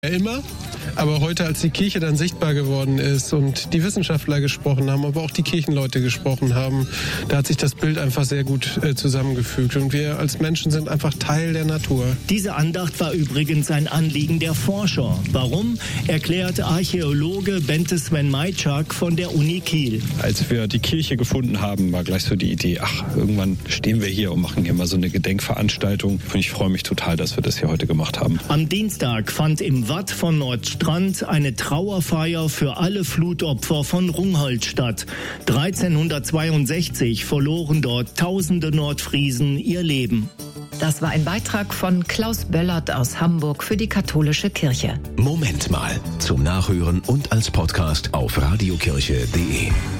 Immer, aber heute, als die Kirche dann sichtbar geworden ist und die Wissenschaftler gesprochen haben, aber auch die Kirchenleute gesprochen haben, da hat sich das Bild einfach sehr gut zusammengefügt und wir als Menschen sind einfach Teil der Natur. Diese Andacht war übrigens ein Anliegen der Forscher. Warum, erklärt Archäologe Bente Sven-Majczak von der Uni Kiel. Als wir die Kirche gefunden haben, war gleich so die Idee, irgendwann stehen wir hier und machen hier mal so eine Gedenkveranstaltung. Und ich freue mich total, dass wir das hier heute gemacht haben. Am Dienstag fand im Watt von Nordstrand eine Trauerfeier für alle Flutopfer von Rungholt statt. 1362 verloren dort tausende Nordfriesen ihr Leben. Das war ein Beitrag von Klaus Böllert aus Hamburg für die Katholische Kirche. Moment mal. Zum Nachhören und als Podcast auf radiokirche.de.